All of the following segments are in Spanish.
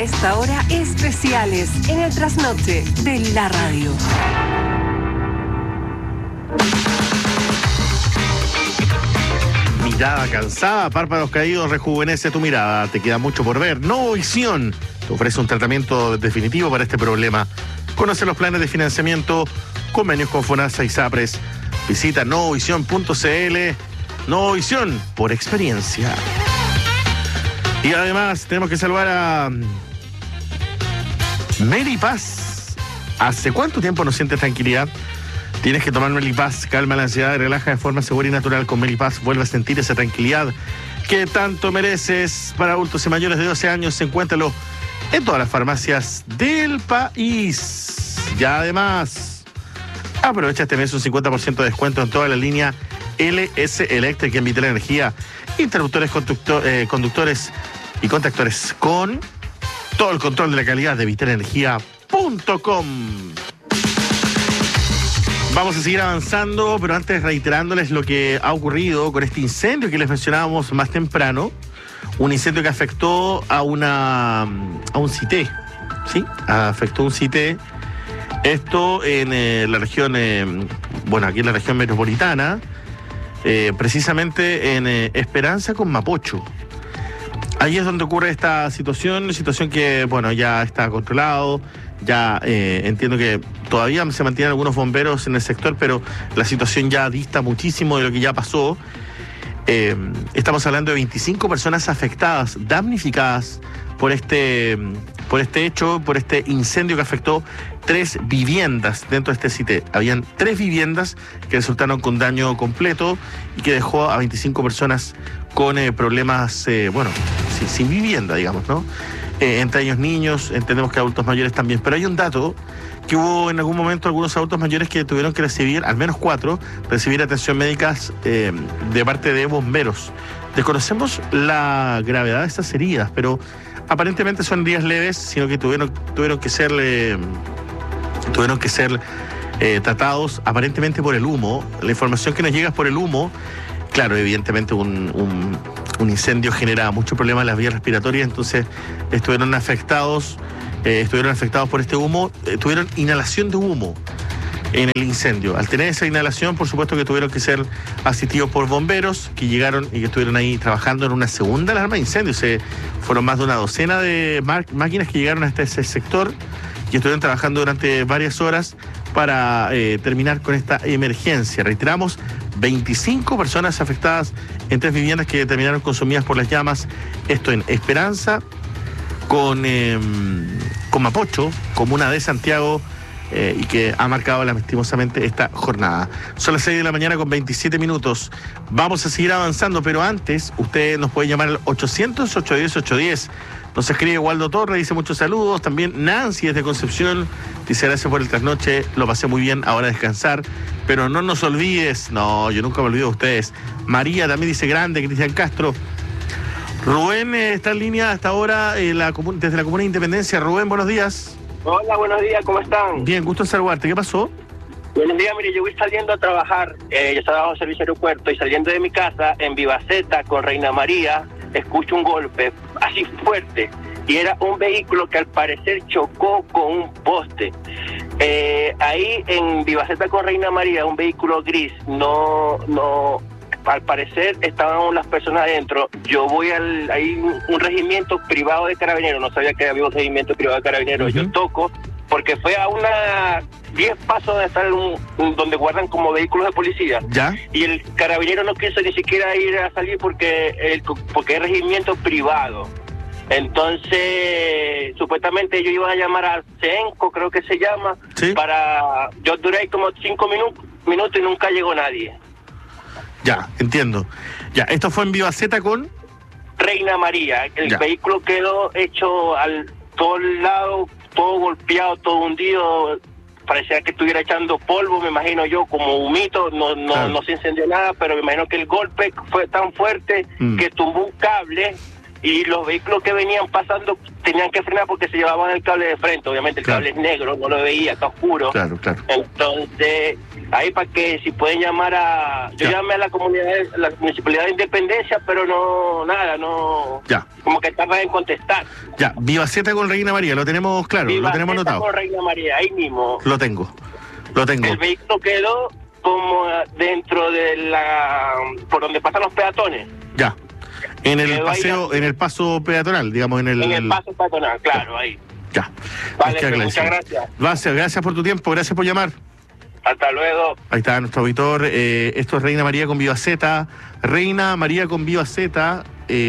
esta hora, especiales en el trasnoche de la radio. Mirada cansada, párpados caídos, rejuvenece tu mirada. Te queda mucho por ver. Novovisión te ofrece un tratamiento definitivo para este problema. Conoce los planes de financiamiento, convenios con FONASA y SAPRES. Visita novovisión.cl. Novovisión, por experiencia. Y además tenemos que saludar a Melipaz. ¿Hace cuánto tiempo no sientes tranquilidad? Tienes que tomar Melipaz, calma la ansiedad y relaja de forma segura y natural. Con Melipaz vuelve a sentir esa tranquilidad que tanto mereces. Para adultos y mayores de 12 años, encuéntralo en todas las farmacias del país. Y además, aprovecha este mes un 50% de descuento en toda la línea LS Electric en Vital Energía. Interruptores, conductores y contactores con todo el control de la calidad de vitalenergia.com. Vamos a seguir avanzando, pero antes reiterándoles lo que ha ocurrido con este incendio que les mencionábamos más temprano. Un incendio que afectó a un CITE, ¿sí? Afectó un CITE. Esto en la región, aquí en la región metropolitana, precisamente en Esperanza con Mapocho. Ahí es donde ocurre esta situación que, ya está controlado. Ya entiendo que todavía se mantienen algunos bomberos en el sector, pero la situación ya dista muchísimo de lo que ya pasó. Estamos hablando de 25 personas afectadas, damnificadas por este hecho, por este incendio que afectó 3 viviendas dentro de este sitio. Habían 3 viviendas que resultaron con daño completo y que dejó a 25 personas con problemas, sin vivienda, digamos, ¿no? Entre ellos niños, entendemos que adultos mayores también. Pero hay un dato, que hubo en algún momento algunos adultos mayores que tuvieron que recibir, al menos 4, recibir atención médica de parte de bomberos. Desconocemos la gravedad de estas heridas, pero aparentemente son heridas leves, sino que tuvieron que ser tratados aparentemente por el humo. La información que nos llega es por el humo. Claro, evidentemente un incendio genera mucho problema en las vías respiratorias, entonces estuvieron afectados por este humo, tuvieron inhalación de humo en el incendio. Al tener esa inhalación, por supuesto que tuvieron que ser asistidos por bomberos que llegaron y que estuvieron ahí trabajando en una segunda alarma de incendio. Fueron más de una docena de máquinas que llegaron hasta ese sector y estuvieron trabajando durante varias horas para terminar con esta emergencia. Reiteramos, 25 personas afectadas en 3 viviendas que terminaron consumidas por las llamas. Esto en Esperanza, con Mapocho, comuna de Santiago, y que ha marcado lastimosamente esta jornada. Son las 6 de la mañana con 27 minutos. Vamos a seguir avanzando, pero antes usted nos puede llamar al 800-810-810. Nos escribe Waldo Torres, dice muchos saludos. También Nancy desde Concepción dice gracias por el trasnoche, lo pasé muy bien, ahora a descansar. Pero no nos olvides, no, yo nunca me olvido de ustedes. María también dice grande, Cristian Castro. Rubén está en línea hasta ahora desde la Comuna de Independencia. Rubén, buenos días. Hola, buenos días, ¿cómo están? Bien, gusto en saludarte. ¿Qué pasó? Buenos días, mire, yo voy saliendo a trabajar, yo trabajo en servicio aeropuerto y saliendo de mi casa en Vivaceta con Reina María, escucho un golpe así fuerte y era un vehículo que al parecer chocó con un poste. Ahí en Vivaceta con Reina María, un vehículo gris, al parecer estaban las personas adentro. Yo voy hay un regimiento privado de carabineros, no sabía que había un regimiento privado de carabineros. Yo toco, porque fue a unas 10 pasos de estar donde guardan como vehículos de policía. ¿Ya? Y el carabinero no quiso ni siquiera ir a salir porque es regimiento privado. Entonces, supuestamente ellos iban a llamar al CENCO, creo que se llama, ¿sí? Yo duré ahí como 5 minutos y nunca llegó nadie. Ya, entiendo. Ya, esto fue en Vivaceta con Reina María. El vehículo quedó hecho todo el lado, todo golpeado, todo hundido. Parecía que estuviera echando polvo, me imagino yo, como humito. No se incendió nada, pero me imagino que el golpe fue tan fuerte que tumbó un cable y los vehículos que venían pasando tenían que frenar porque se llevaban el cable de frente. Obviamente el cable es negro, no lo veía, está oscuro. Claro. Entonces, ahí para que si pueden llamar yo llamé a la Municipalidad de Independencia, pero no, como que tarda en contestar. Ya, Vivaceta con Reina María, lo tenemos claro, lo tenemos anotado. Con Reina María, ahí mismo. Lo tengo. El vehículo quedó como dentro de por donde pasan los peatones. Ya. En el paseo, en el paso peatonal, digamos, en el paso peatonal, claro, ahí. Ya. Vale, muchas gracias. Gracias por tu tiempo, gracias por llamar. Hasta luego. Ahí está nuestro auditor. Esto es Reina María con Vivaceta. Reina María con Vivaceta.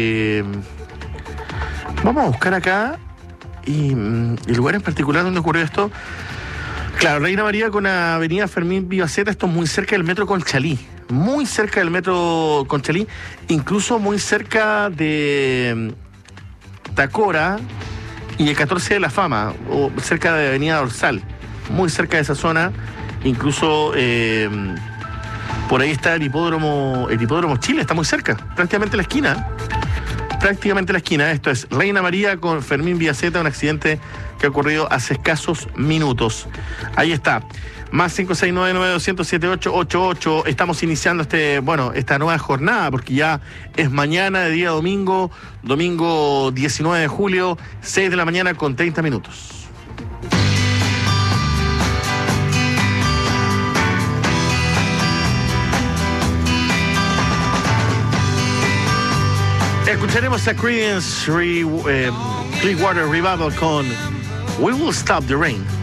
Vamos a buscar acá y el lugar en particular donde ocurrió esto. Claro, Reina María con Avenida Fermín Vivaceta, esto es muy cerca del metro Conchalí. Muy cerca del metro Conchalí, incluso muy cerca de Tacora y el 14 de la Fama, o cerca de Avenida Dorsal. Muy cerca de esa zona, incluso por ahí está el hipódromo Chile, está muy cerca, prácticamente la esquina. Esto es Reina María con Fermín Vivaceta, un accidente que ha ocurrido hace escasos minutos. Ahí está. Más 569-9200-7888. Estamos iniciando esta nueva jornada, porque ya es mañana de día domingo 19 de julio, 6 de la mañana con 30 minutos. Escucharemos a Creedence Clearwater Revival con We Will Stop the Rain.